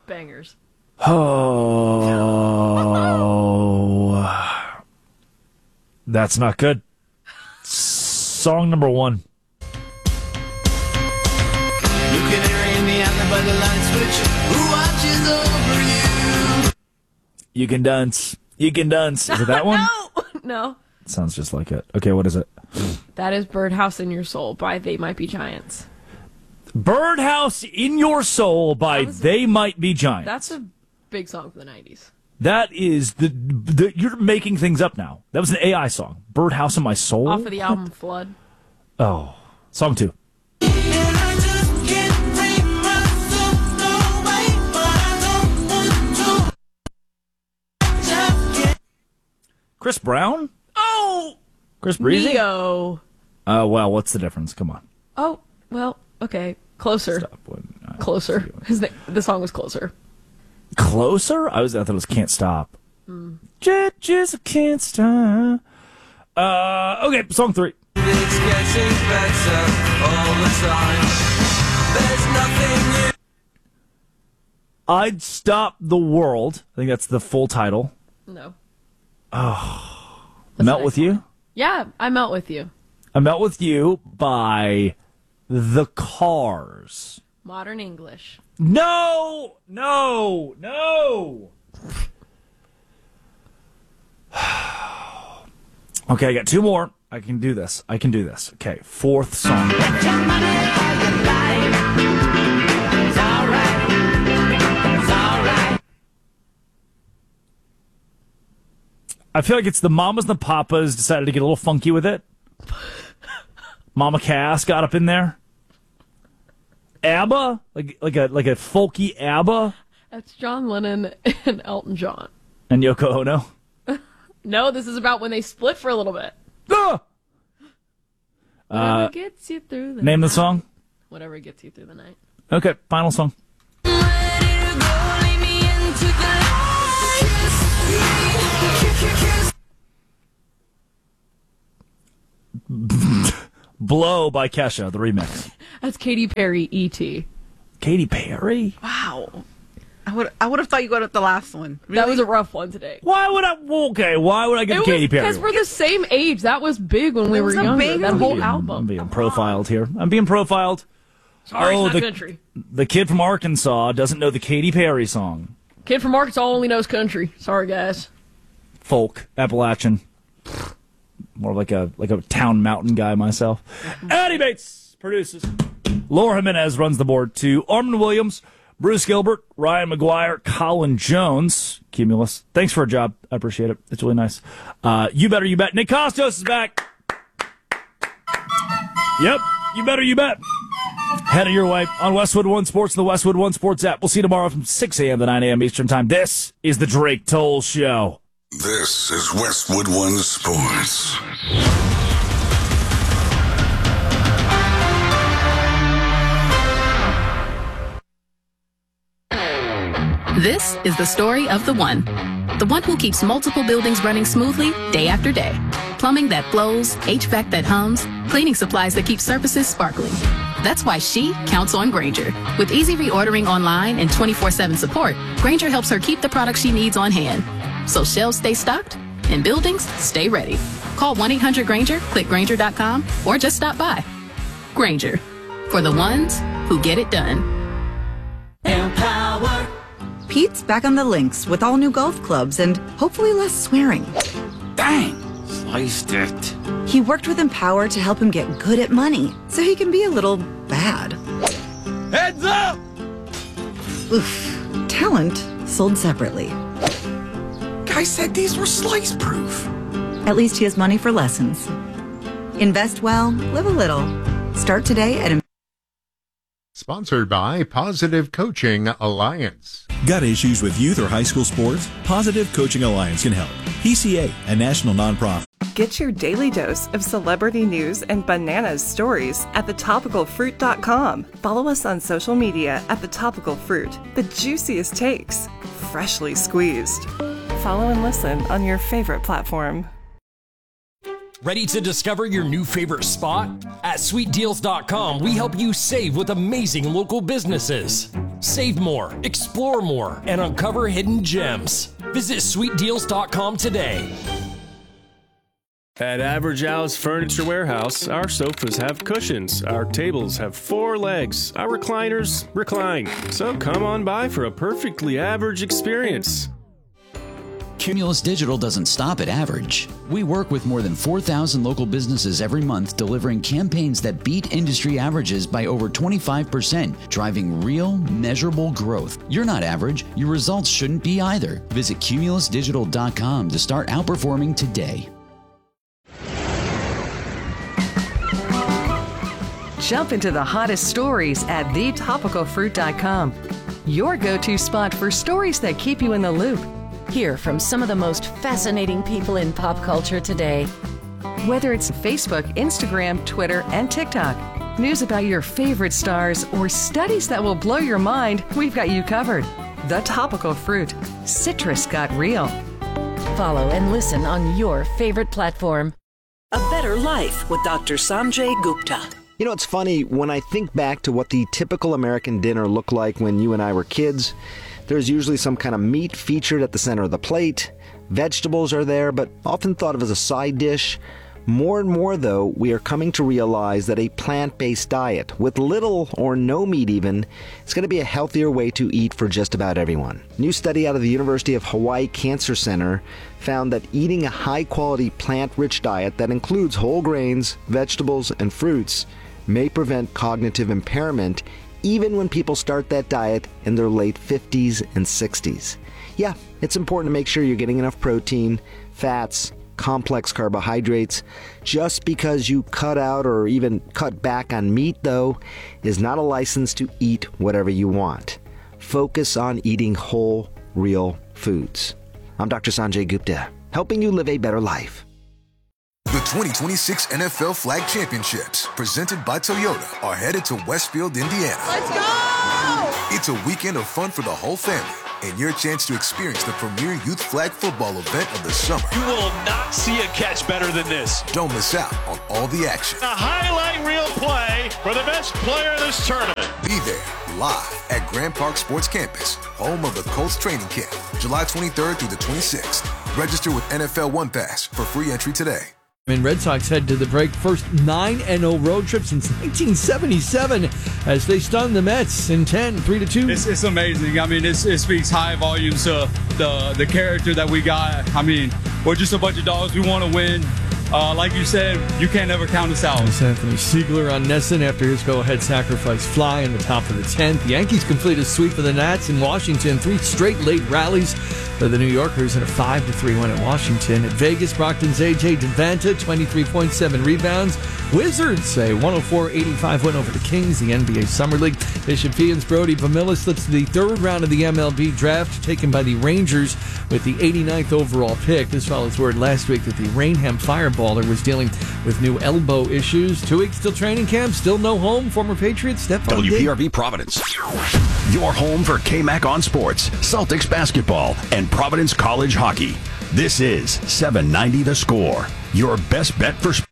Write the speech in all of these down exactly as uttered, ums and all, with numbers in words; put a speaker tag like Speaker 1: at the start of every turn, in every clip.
Speaker 1: Bangers.
Speaker 2: Oh. That's not good. Song number one.
Speaker 3: You can hear Indiana by the light switch. Who watches over you?
Speaker 2: You can dance. You can dance. Is it that one?
Speaker 1: No. No.
Speaker 2: It sounds just like it. Okay, what is it?
Speaker 1: That is Birdhouse in Your Soul by They Might Be Giants.
Speaker 2: Birdhouse in Your Soul by
Speaker 1: was,
Speaker 2: They Might Be Giants.
Speaker 1: That's a big song for the nineties.
Speaker 2: That is the, the you're making things up now. That was an A I song. Birdhouse in My Soul.
Speaker 1: Off of the album Flood.
Speaker 2: Oh, song two. Chris Brown?
Speaker 1: Oh!
Speaker 2: Chris Breezy?
Speaker 1: Neo.
Speaker 2: Oh, uh, well, what's the difference? Come on.
Speaker 1: Oh, well, okay. Closer.
Speaker 2: Stop when I
Speaker 1: Closer. His name, the song was Closer.
Speaker 2: Closer? I was I thought it was Can't Stop. Mm. Just, just can't stop. Uh, okay, song three.
Speaker 3: It's getting better all the time. There's nothing new.
Speaker 2: I'd Stop the World. I think that's the full title.
Speaker 1: No.
Speaker 2: Oh. Melt with You?
Speaker 1: Yeah, I Melt with You.
Speaker 2: I Melt with You by The Cars.
Speaker 1: Modern English.
Speaker 2: No! No! No! Okay, I got two more. I can do this. I can do this. Okay, fourth song. I feel like it's the Mamas and the Papas decided to get a little funky with it. Mama Cass got up in there. ABBA? Like like a like a folky ABBA?
Speaker 1: That's John Lennon and Elton John.
Speaker 2: And Yoko Ono?
Speaker 1: No, this is about when they split for a little bit.
Speaker 2: Ah!
Speaker 1: Whatever
Speaker 2: Uh,
Speaker 1: gets you through the
Speaker 2: name
Speaker 1: night.
Speaker 2: the song?
Speaker 1: Whatever gets you through the night.
Speaker 2: Okay, final song. Blow by Kesha, the remix.
Speaker 1: That's Katy Perry, E T
Speaker 2: Katy Perry?
Speaker 4: Wow. I would I would have thought you got at the last one. Really?
Speaker 1: That was a rough one today.
Speaker 2: Why would I? Okay, why would I get
Speaker 1: It
Speaker 2: Katy
Speaker 1: was
Speaker 2: Perry?
Speaker 1: because we're the same age. That was big when we
Speaker 4: It
Speaker 1: were
Speaker 4: was a
Speaker 1: younger.
Speaker 4: big
Speaker 1: That
Speaker 4: one.
Speaker 1: whole
Speaker 2: I'm
Speaker 1: album.
Speaker 2: being profiled here. I'm being profiled.
Speaker 1: Sorry,
Speaker 2: oh,
Speaker 1: it's not
Speaker 2: the,
Speaker 1: country.
Speaker 2: the kid from Arkansas doesn't know the Katy Perry song.
Speaker 1: Kid from Arkansas only knows country. Sorry, guys.
Speaker 2: Folk, Appalachian. More like a like a town mountain guy myself. Eddie Bates produces. Laura Jimenez runs the board. To Armin Williams, Bruce Gilbert, Ryan McGuire, Colin Jones, Cumulus. Thanks for a job. I appreciate it. It's really nice. Uh, you better, you bet. Nick Costos is back. Yep, you better, you bet. Headed your way on Westwood One Sports and the Westwood One Sports app. We'll see you tomorrow from six a.m. to nine a.m. Eastern Time. This is the Drake Toll Show.
Speaker 5: This is Westwood One Sports.
Speaker 6: This is the story of the one. The one who keeps multiple buildings running smoothly day after day. Plumbing that flows, H V A C that hums, cleaning supplies that keep surfaces sparkling. That's why she counts on Grainger. With easy reordering online and twenty-four seven support, Grainger helps her keep the products she needs on hand. So shelves stay stocked and buildings stay ready. Call one eight hundred Grainger, click Grainger dot com, or just stop by. Grainger, for the ones who get it done.
Speaker 3: Empower.
Speaker 7: Pete's back on the links with all new golf clubs and hopefully less swearing.
Speaker 3: Dang. Sliced it.
Speaker 7: He worked with Empower to help him get good at money so he can be a little bad.
Speaker 3: Heads up!
Speaker 7: Oof. Talent sold separately.
Speaker 3: Guy said these were slice proof.
Speaker 7: At least he has money for lessons. Invest well, live a little. Start today at
Speaker 8: Sponsored by Positive Coaching Alliance.
Speaker 9: Got issues with youth or high school sports? Positive Coaching Alliance can help. P C A, a national nonprofit.
Speaker 10: Get your daily dose of celebrity news and bananas stories at the topical fruit dot com. Follow us on social media at The Topical Fruit. The juiciest takes, freshly squeezed. Follow and listen on your favorite platform.
Speaker 11: Ready to discover your new favorite spot? At sweet deals dot com, we help you save with amazing local businesses. Save more, explore more, and uncover hidden gems. Visit sweet deals dot com today.
Speaker 12: At Average Al's Furniture Warehouse, our sofas have cushions, our tables have four legs, our recliners recline. So come on by for a perfectly average experience.
Speaker 13: Cumulus Digital doesn't stop at average. We work with more than four thousand local businesses every month, delivering campaigns that beat industry averages by over twenty-five percent, driving real, measurable growth. You're not average. Your results shouldn't be either. Visit cumulus digital dot com to start outperforming today.
Speaker 10: Jump into the hottest stories at the topical fruit dot com. Your go-to spot for stories that keep you in the loop.
Speaker 14: Hear from some of the most fascinating people in pop culture today.
Speaker 10: Whether it's Facebook, Instagram, Twitter, and TikTok, news about your favorite stars, or studies that will blow your mind, we've got you covered. The Topical Fruit. Citrus got real.
Speaker 14: Follow and listen on your favorite platform.
Speaker 15: A Better Life with Doctor Sanjay Gupta.
Speaker 16: You know, it's funny, when I think back to what the typical American dinner looked like when you and I were kids, there's usually some kind of meat featured at the center of the plate. Vegetables are there, but often thought of as a side dish. More and more, though, we are coming to realize that a plant-based diet, with little or no meat even, is going to be a healthier way to eat for just about everyone. A new study out of the University of Hawaii Cancer Center found that eating a high-quality plant-rich diet that includes whole grains, vegetables, and fruits may prevent cognitive impairment even when people start that diet in their late fifties and sixties. Yeah, it's important to make sure you're getting enough protein, fats, complex carbohydrates. Just because you cut out or even cut back on meat, though, is not a license to eat whatever you want. Focus on eating whole, real foods. I'm Doctor Sanjay Gupta, helping you live a better life.
Speaker 17: The twenty twenty-six N F L Flag Championships, presented by Toyota, are headed to Westfield, Indiana.
Speaker 18: Let's go!
Speaker 17: It's a weekend of fun for the whole family, and your chance to experience the premier youth flag football event of the summer.
Speaker 18: You will not see a catch better than this.
Speaker 17: Don't miss out on all the action.
Speaker 18: A highlight reel play for the best player in this tournament.
Speaker 17: Be there, live at Grand Park Sports Campus, home of the Colts training camp, July twenty-third through the twenty-sixth. Register with N F L One Pass for free entry today.
Speaker 19: And Red Sox head to the break, first nine and oh road trip since nineteen seventy-seven as they stun the Mets in ten, three to two.
Speaker 20: It's, it's amazing. I mean, it's, it speaks high volumes to the, the character that we got. I mean, we're just a bunch of dogs. We want to win. Uh, like you said, you can't ever count us out.
Speaker 19: It's Anthony Siegler on Nesson after his go-ahead sacrifice fly in the top of the tenth. The Yankees complete a sweep of the Nats in Washington. Three straight late rallies for the New Yorkers in a five to three win at Washington. At Vegas, Brockton's A J Devanta, twenty-three point seven rebounds. Wizards a one oh four eighty-five win over the Kings, the N B A Summer League. Bishop Ian's Brody Vamilla slips to the third round of the M L B draft, taken by the Rangers with the eighty-ninth overall pick. This follows word last week that the Rainham Fireballer was dealing with new elbow issues. Two weeks till training camp, still no home. Former Patriot Stephon
Speaker 21: W P R B Providence. Your home for K-Mac on Sports, Celtics basketball, and Providence College hockey. This is seven ninety The Score, your best bet for sports.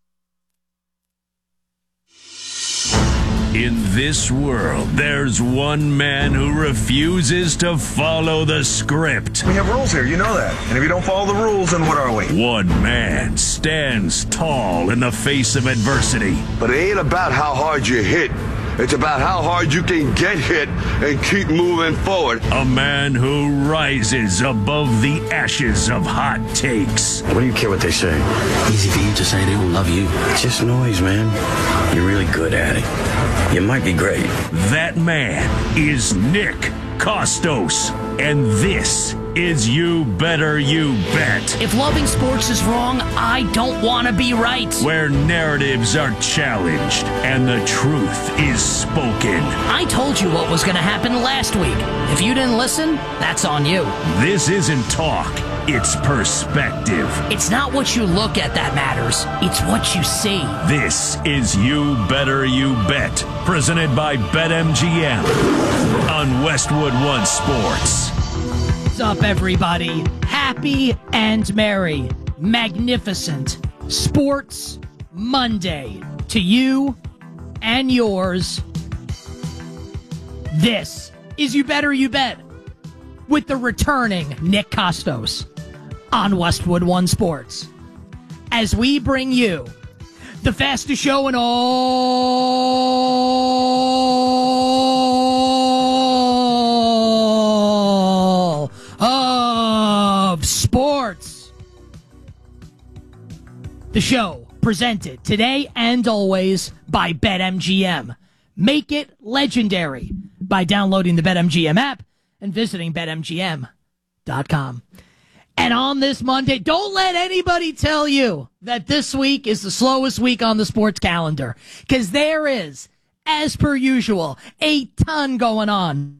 Speaker 22: In this world, there's one man who refuses to follow the script.
Speaker 23: We have rules here, you know that. And if you don't follow the rules, then what are we?
Speaker 22: One man stands tall in the face of adversity.
Speaker 24: But it ain't about how hard you hit. It's about how hard you can get hit and keep moving forward.
Speaker 22: A man who rises above the ashes of hot takes.
Speaker 24: What do you care what they say?
Speaker 25: Easy for you to say they don't love you.
Speaker 24: It's just noise, man.
Speaker 25: You're really good at it. You might be great.
Speaker 22: That man is Nick Costos. And this is You Better You Bet.
Speaker 26: If loving sports is wrong, I don't want to be right.
Speaker 22: Where narratives are challenged and the truth is spoken.
Speaker 26: I told you what was going to happen last week. If you didn't listen, that's on you.
Speaker 22: This isn't talk. It's perspective.
Speaker 26: It's not what you look at that matters. It's what you see.
Speaker 22: This is You Better You Bet, presented by BetMGM on Westwood One Sports.
Speaker 26: What's up, everybody? Happy and merry, magnificent Sports Monday to you and yours. This is You Better You Bet with the returning Nick Costos on Westwood One Sports. As we bring you the fastest show in all of sports. The show presented today and always by BetMGM. Make it legendary by downloading the BetMGM app and visiting Bet M G M dot com. And on this Monday, don't let anybody tell you that this week is the slowest week on the sports calendar, because there is, as per usual, a ton going on.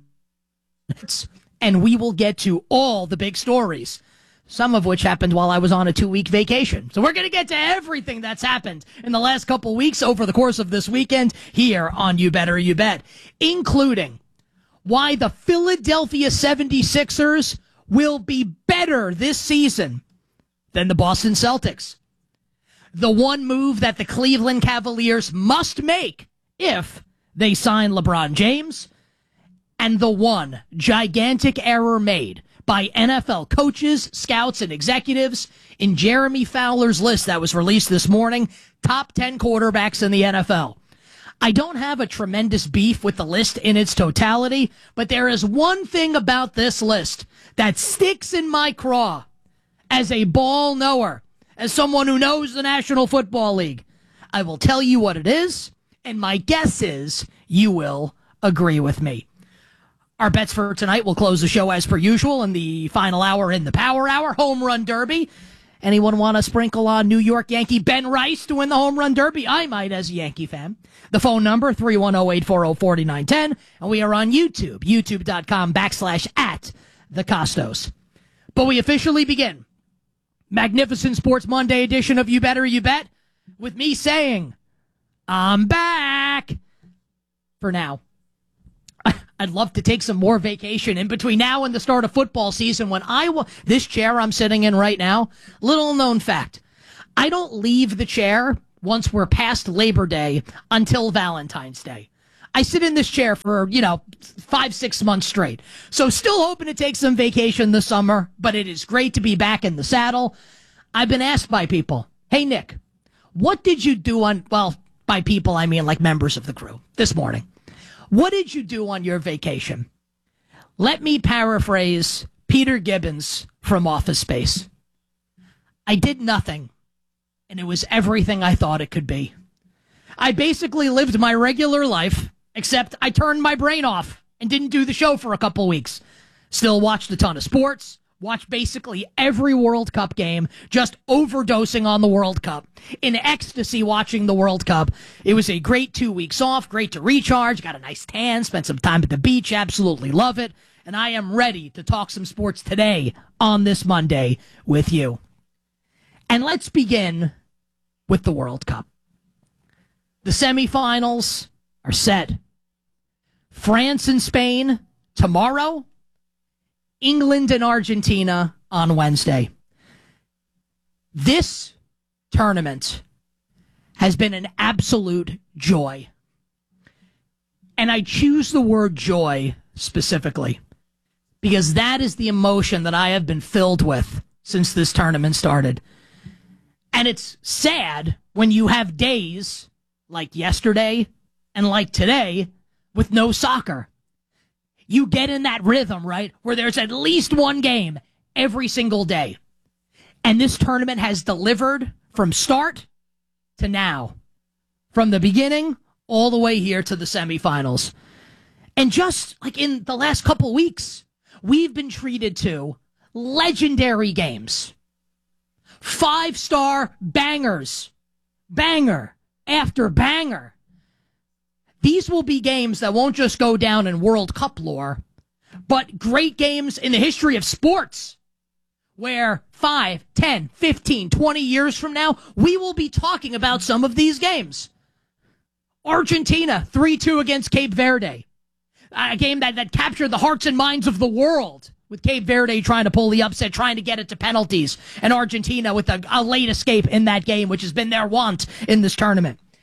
Speaker 26: And we will get to all the big stories, some of which happened while I was on a two-week vacation. So we're going to get to everything that's happened in the last couple weeks over the course of this weekend here on You Better You Bet, including why the Philadelphia seventy-sixers will be better this season than the Boston Celtics. The one move that the Cleveland Cavaliers must make if they sign LeBron James, and the one gigantic error made by N F L coaches, scouts, and executives in Jeremy Fowler's list that was released this morning, top ten quarterbacks in the N F L. I don't have a tremendous beef with the list in its totality, but there is one thing about this list that sticks in my craw as a ball knower, as someone who knows the National Football League. I will tell you what it is, and my guess is you will agree with me. Our bets for tonight will close the show as per usual in the final hour in the Power Hour, Home Run Derby. Anyone want to sprinkle on New York Yankee Ben Rice to win the Home Run Derby? I might as a Yankee fan. The phone number, three one zero, eight four zero, four nine one zero. And we are on YouTube, youtube.com backslash at the Costos. But we officially begin Magnificent Sports Monday edition of You Better You Bet with me saying, I'm back for now. I'd love to take some more vacation in between now and the start of football season when I will. This chair I'm sitting in right now, little known fact, I don't leave the chair once we're past Labor Day until Valentine's Day. I sit in this chair for, you know, five, six months straight. So still hoping to take some vacation this summer, but it is great to be back in the saddle. I've been asked by people, hey, Nick, what did you do on, well, by people, I mean like members of the crew this morning. What did you do on your vacation? Let me paraphrase Peter Gibbons from Office Space. I did nothing, and it was everything I thought it could be. I basically lived my regular life, except I turned my brain off and didn't do the show for a couple weeks. Still watched a ton of sports, watched basically every World Cup game, just overdosing on the World Cup. In ecstasy watching the World Cup. It was a great two weeks off, great to recharge, got a nice tan, spent some time at the beach, absolutely love it. And I am ready to talk some sports today on this Monday with you. And let's begin with the World Cup. The semifinals are set. France and Spain tomorrow. England and Argentina on Wednesday. This tournament has been an absolute joy. And I choose the word joy specifically because that is the emotion that I have been filled with since this tournament started. And it's sad when you have days like yesterday and like today with no soccer. You get in that rhythm, right, where there's at least one game every single day. And this tournament has delivered from start to now, from the beginning all the way here to the semifinals. And just like in the last couple weeks, we've been treated to legendary games. Five-star bangers, banger after banger. These will be games that won't just go down in World Cup lore, but great games in the history of sports, where five, ten, fifteen, twenty years from now, we will be talking about some of these games. Argentina, three two against Cape Verde. A game that, that captured the hearts and minds of the world, with Cape Verde trying to pull the upset, trying to get it to penalties, and Argentina with a, a late escape in that game, which has been their want in this tournament.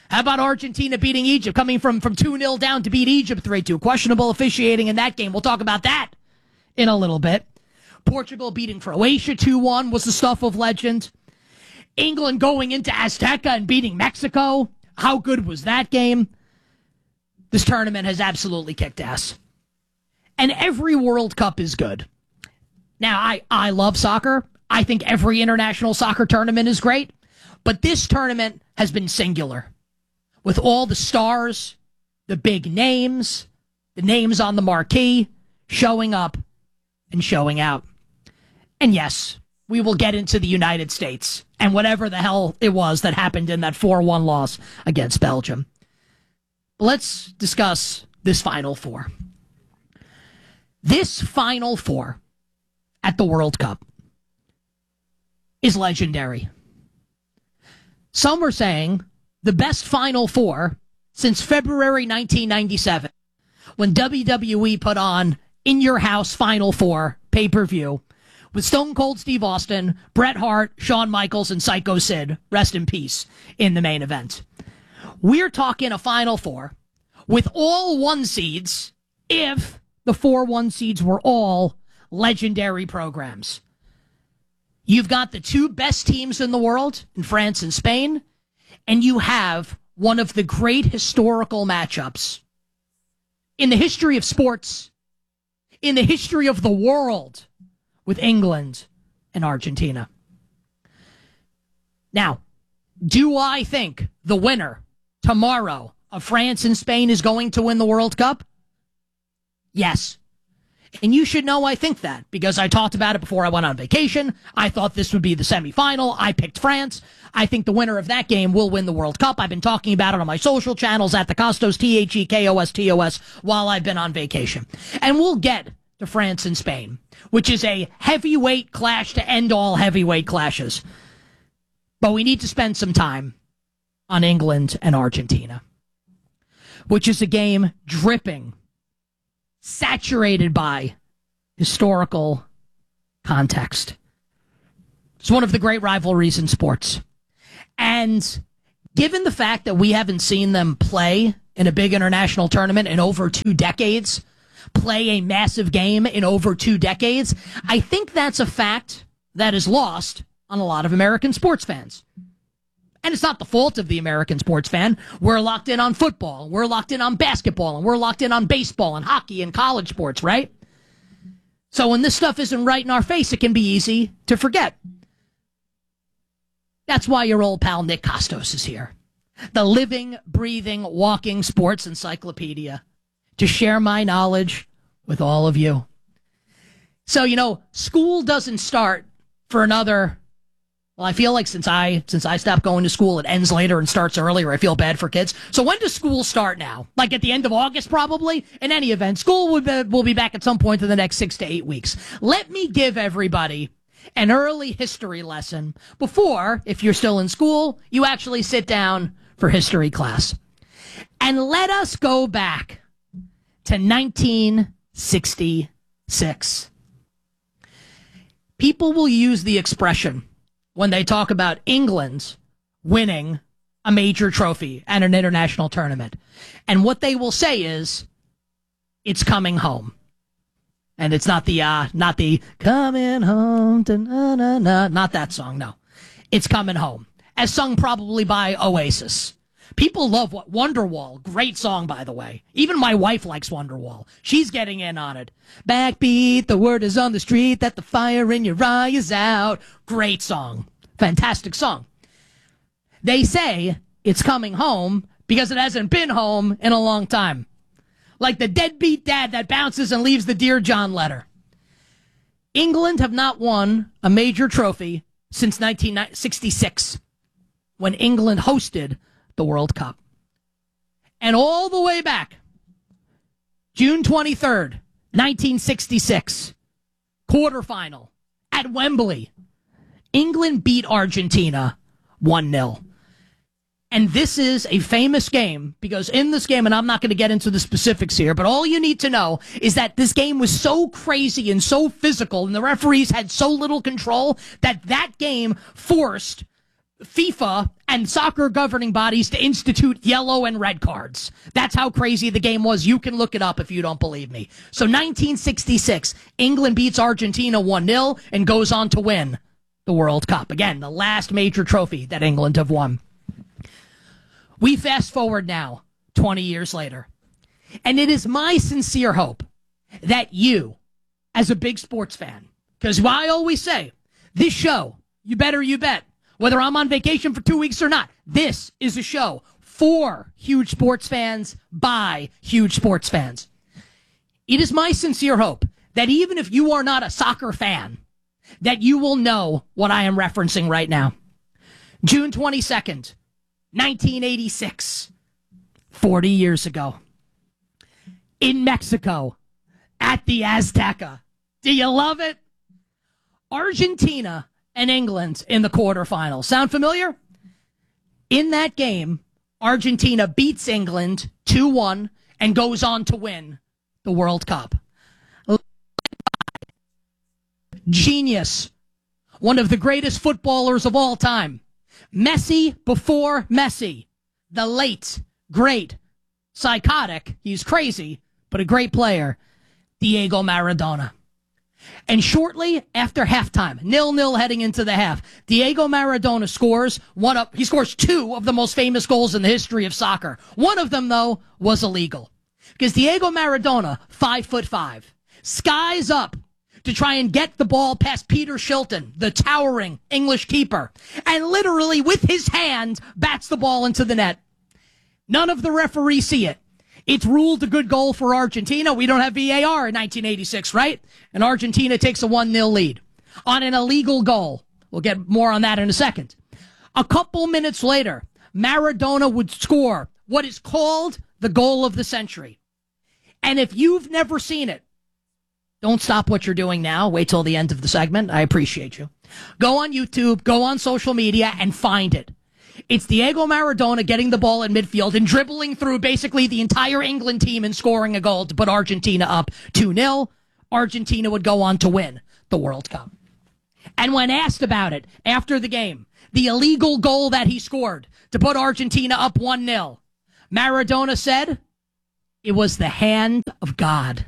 Speaker 26: How about Argentina beating Egypt, coming from, from two nil down to beat Egypt three two? Questionable officiating in that game. We'll talk about that in a little bit. Portugal beating Croatia two one was the stuff of legend. England going into Azteca and beating Mexico. How good was that game? This tournament has absolutely kicked ass. And every World Cup is good. Now, I, I love soccer. I think every international soccer tournament is great. But this tournament has been singular. With all the stars, the big names, the names on the marquee, showing up and showing out. And yes, we will get into the United States and whatever the hell it was that happened in that four one loss against Belgium. Let's discuss this Final Four. This Final Four at the World Cup is legendary. Some are saying the best Final Four since February nineteen ninety-seven, when W W E put on In Your House Final Four pay-per-view with Stone Cold Steve Austin, Bret Hart, Shawn Michaels, and Psycho Sid, rest in peace, in the main event. We're talking a Final Four with all one seeds if the four one seeds were all legendary programs. You've got the two best teams in the world in France and Spain, and you have one of the great historical matchups in the history of sports, in the history of the world, with England and Argentina. Now, do I think the winner tomorrow of France and Spain is going to win the World Cup? Yes. And you should know I think that, because I talked about it before I went on vacation. I thought this would be the semifinal. I picked France. I think the winner of that game will win the World Cup. I've been talking about it on my social channels at the Costos, T H E K O S T O S, while I've been on vacation. And we'll get to France and Spain, which is a heavyweight clash to end all heavyweight clashes. But we need to spend some time on England and Argentina, which is a game dripping, saturated by historical context. It's one of the great rivalries in sports. And given the fact that we haven't seen them play in a big international tournament in over two decades, play a massive game in over two decades, I think that's a fact that is lost on a lot of American sports fans. And it's not the fault of the American sports fan. We're locked in on football, we're locked in on basketball, and we're locked in on baseball and hockey and college sports, right? So when this stuff isn't right in our face, it can be easy to forget. That's why your old pal Nick Costos is here. The living, breathing, walking sports encyclopedia, to share my knowledge with all of you. So, you know, school doesn't start for another, well, I feel like since I since I stopped going to school, it ends later and starts earlier. I feel bad for kids. So when does school start now? Like at the end of August, probably? In any event, school will be, will be back at some point in the next six to eight weeks. Let me give everybody an early history lesson before, if you're still in school, you actually sit down for history class. And let us go back to nineteen sixty-six. People will use the expression when they talk about England winning a major trophy at an international tournament. And what they will say is, it's coming home. And it's not the, uh, not the, coming home, da-na-na-na, not that song, no. It's coming home. As sung probably by Oasis. People love what Wonderwall. Great song, by the way. Even my wife likes Wonderwall. She's getting in on it. Backbeat, the word is on the street that the fire in your eye is out. Great song. Fantastic song. They say it's coming home because it hasn't been home in a long time. Like the deadbeat dad that bounces and leaves the Dear John letter. England have not won a major trophy since nineteen sixty-six, when England hosted the World Cup. And all the way back, June twenty-third, nineteen sixty-six, quarterfinal at Wembley, England beat Argentina one nil. And this is a famous game because in this game, and I'm not going to get into the specifics here, but all you need to know is that this game was so crazy and so physical and the referees had so little control that that game forced FIFA and soccer governing bodies to institute yellow and red cards. That's how crazy the game was. You can look it up if you don't believe me. So nineteen sixty-six, England beats Argentina one nil and goes on to win the World Cup. Again, the last major trophy that England have won. We fast forward now, twenty years later. And it is my sincere hope that you, as a big sports fan, because I always say, this show, you better you bet, whether I'm on vacation for two weeks or not, this is a show for huge sports fans, by huge sports fans. It is my sincere hope that even if you are not a soccer fan, that you will know what I am referencing right now. June twenty-second, nineteen eighty-six, forty years ago, in Mexico, at the Azteca. Do you love it? Argentina and England in the quarterfinals. Sound familiar? In that game, Argentina beats England two one and goes on to win the World Cup. Genius. One of the greatest footballers of all time. Messi before Messi. The late, great, psychotic, he's crazy, but a great player, Diego Maradona. And shortly after halftime, nil-nil heading into the half, Diego Maradona scores one up. He scores two of the most famous goals in the history of soccer. One of them, though, was illegal. Because Diego Maradona, five foot five, skies up to try and get the ball past Peter Shilton, the towering English keeper, and literally with his hand bats the ball into the net. None of the referees see it. It's ruled a good goal for Argentina. We don't have V A R in nineteen eighty-six, right? And Argentina takes a one nil lead on an illegal goal. We'll get more on that in a second. A couple minutes later, Maradona would score what is called the goal of the century. And if you've never seen it, don't stop what you're doing now. Wait till the end of the segment. I appreciate you. Go on YouTube, go on social media, and find it. It's Diego Maradona getting the ball in midfield and dribbling through basically the entire England team and scoring a goal to put Argentina up two nil. Argentina would go on to win the World Cup. And when asked about it after the game, the illegal goal that he scored to put Argentina up one nil, Maradona said, it was the hand of God.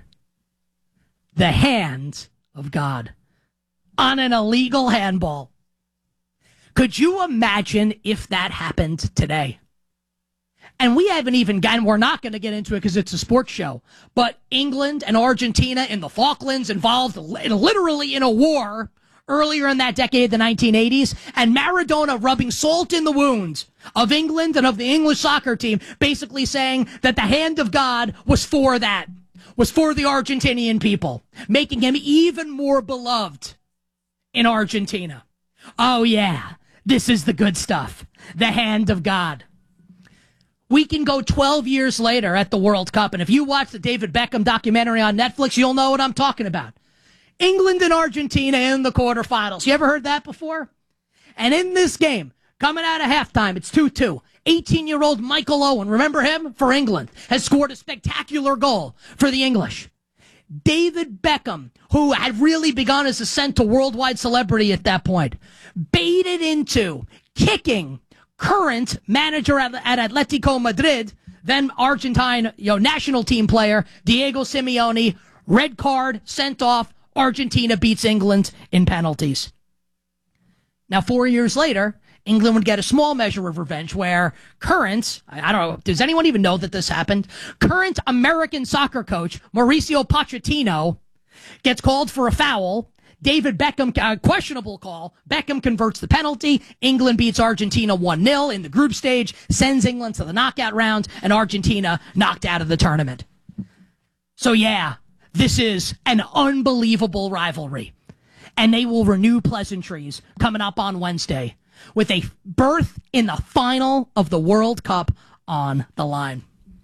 Speaker 26: The hand of God on an illegal handball. Could you imagine if that happened today? And we haven't even gotten, we're not going to get into it because it's a sports show, but England and Argentina in the Falklands involved literally in a war earlier in that decade, the nineteen eighties, and Maradona rubbing salt in the wounds of England and of the English soccer team, basically saying that the hand of God was for that. Was for the Argentinian people, making him even more beloved in Argentina. Oh, yeah, this is the good stuff. The hand of God. We can go twelve years later at the World Cup, and if you watch the David Beckham documentary on Netflix, you'll know what I'm talking about. England and Argentina in the quarterfinals. You ever heard that before? And in this game, coming out of halftime, it's two two. eighteen-year-old Michael Owen, remember him? For England, has scored a spectacular goal for the English. David Beckham, who had really begun his ascent to worldwide celebrity at that point, baited into kicking current manager at, at Atletico Madrid, then Argentine you know, national team player, Diego Simeone, red card, sent off, Argentina beats England in penalties. Now, four years later, England would get a small measure of revenge where current, I don't know, does anyone even know that this happened? Current American soccer coach Mauricio Pochettino gets called for a foul. David Beckham, uh, questionable call. Beckham converts the penalty. England beats Argentina one nil in the group stage, sends England to the knockout round, and Argentina knocked out of the tournament. So yeah, this is an unbelievable rivalry. And they will renew pleasantries coming up on Wednesday, with a berth in the final of the World Cup on the line.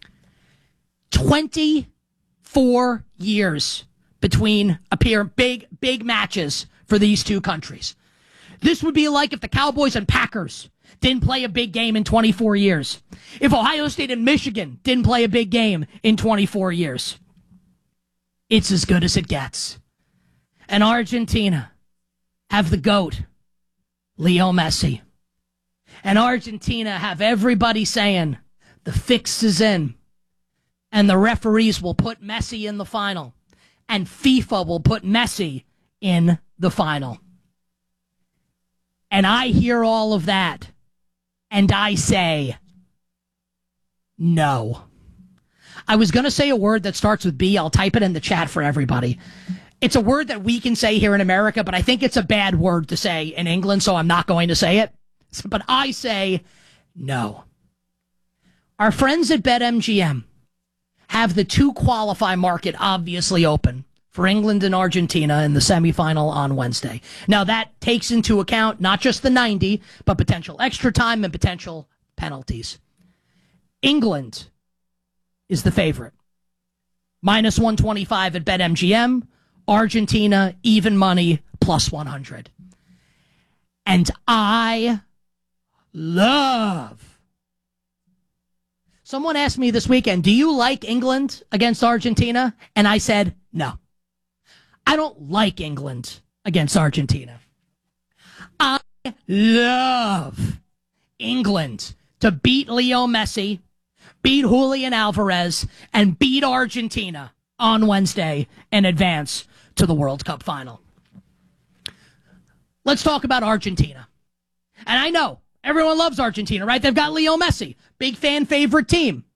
Speaker 26: twenty-four years between appear big, big matches for these two countries. This would be like if the Cowboys and Packers didn't play a big game in twenty-four years. If Ohio State and Michigan didn't play a big game in twenty-four years. It's as good as it gets. And Argentina have the GOAT, Leo Messi. and Argentina have everybody saying the fix is in, and the referees will put Messi in the final, and FIFA will put Messi in the final. And I hear all of that, and I say, no. I was going to say a word that starts with B. I'll type it in the chat for everybody. It's a word that we can say here in America, but I think it's a bad word to say in England, so I'm not going to say it. But I say no. Our friends at BetMGM have the two qualify market obviously open for England and Argentina in the semifinal on Wednesday. Now, that takes into account not just the ninety, but potential extra time and potential penalties. England is the favorite. minus one twenty-five at BetMGM. Argentina, even money, plus one hundred. And I love. Someone asked me this weekend, do you like England against Argentina? And I said, no. I don't like England against Argentina. I love England to beat Leo Messi, beat Julian Alvarez, and beat Argentina on Wednesday and advance to the World Cup final. Let's talk about Argentina. And I know everyone loves Argentina, right? They've got Leo Messi, big fan favorite team.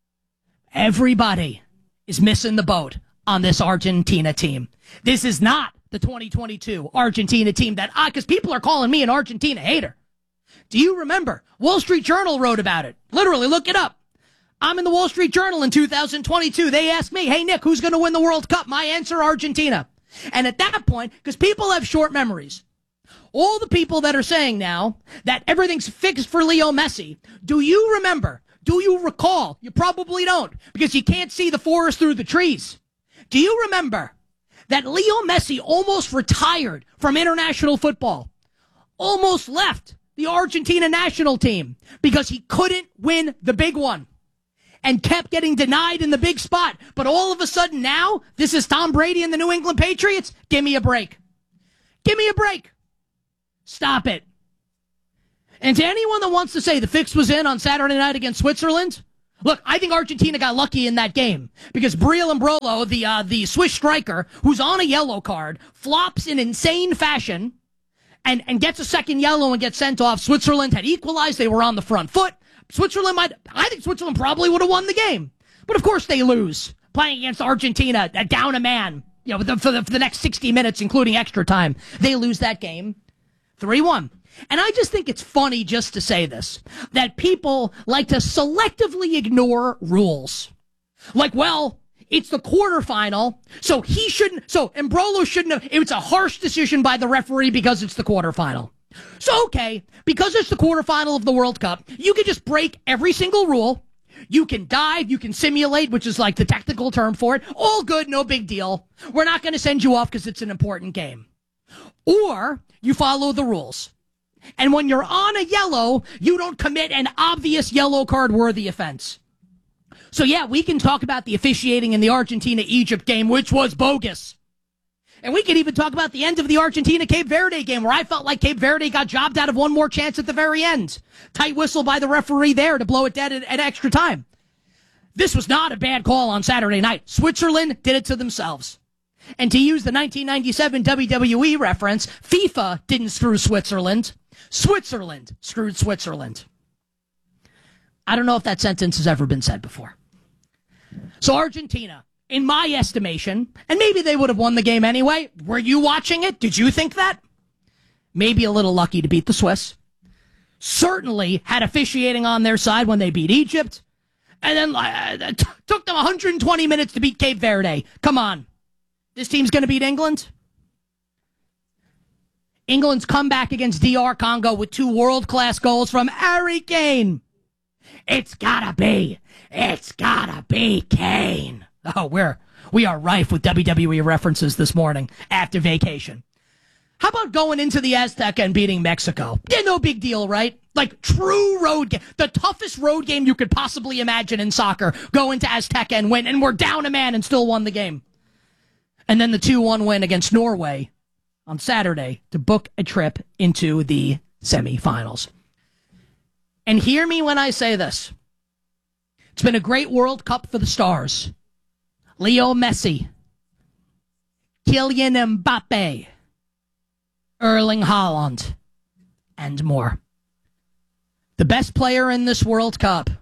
Speaker 26: Everybody is missing the boat on this Argentina team. This is not the twenty twenty-two Argentina team that I, because people are calling me an Argentina hater. Do you remember? Wall Street Journal wrote about it. Literally, look it up. I'm in the Wall Street Journal in two thousand twenty-two. They asked me, hey, Nick, who's going to win the World Cup? My answer, Argentina. And at that point, because people have short memories, all the people that are saying now that everything's fixed for Leo Messi, do you remember? Do you recall? You probably don't, because you can't see the forest through the trees. Do you remember that Leo Messi almost retired from international football, almost left the Argentina national team because he couldn't win the big one and kept getting denied in the big spot? But all of a sudden now, this is Tom Brady and the New England Patriots? Give me a break. Give me a break. Stop it. And to anyone that wants to say the fix was in on Saturday night against Switzerland, look, I think Argentina got lucky in that game because Briel Imbrolo, the uh, the Swiss striker, who's on a yellow card, flops in insane fashion and, and gets a second yellow and gets sent off. Switzerland had equalized. They were on the front foot. Switzerland might, I think Switzerland probably would have won the game. But of course they lose, playing against Argentina, down a man, you know, for the, for the next sixty minutes, including extra time. They lose that game three one. And I just think it's funny just to say this, that people like to selectively ignore rules. Like, well, it's the quarterfinal, so he shouldn't, so Imbrolo shouldn't have, it's a harsh decision by the referee because it's the quarterfinal. So, okay, because it's the quarterfinal of the World Cup, you can just break every single rule. You can dive, you can simulate, which is like the technical term for it. All good, no big deal. We're not going to send you off because it's an important game. Or you follow the rules. And when you're on a yellow, you don't commit an obvious yellow card worthy offense. So yeah, we can talk about the officiating in the Argentina-Egypt game, which was bogus. And we could even talk about the end of the Argentina-Cape Verde game, where I felt like Cape Verde got jobbed out of one more chance at the very end. Tight whistle by the referee there to blow it dead at, at extra time. This was not a bad call on Saturday night. Switzerland did it to themselves. And to use the nineteen ninety-seven W W E reference, FIFA didn't screw Switzerland. Switzerland screwed Switzerland. I don't know if that sentence has ever been said before. So Argentina, in my estimation, and maybe they would have won the game anyway. Were you watching it? Did you think that? Maybe a little lucky to beat the Swiss. Certainly had officiating on their side when they beat Egypt. And then uh, t- took them one hundred twenty minutes to beat Cape Verde. Come on. This team's going to beat England? England's comeback against D R Congo with two world-class goals from Harry Kane. It's gotta be. It's gotta be Kane. Oh, we're, we are rife with W W E references this morning after vacation. How about going into the Azteca and beating Mexico? Yeah, no big deal, right? Like, true road game. The toughest road game you could possibly imagine in soccer. Go into Azteca and win, and we're down a man and still won the game. And then the two one win against Norway on Saturday to book a trip into the semifinals. And hear me when I say this. It's been a great World Cup for the stars. Leo Messi, Kylian Mbappe, Erling Haaland, and more. The best player in this World Cup